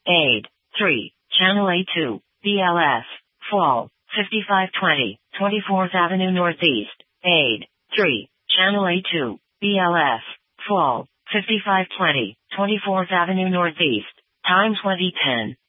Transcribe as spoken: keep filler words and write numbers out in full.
Aid. three. Channel A two, B L S, Fall, fifty-five twenty, twenty-fourth Avenue Northeast. Aid. three. Channel A two, B L S, Fall, fifty-five twenty, twenty-fourth Avenue Northeast. Time twenty ten.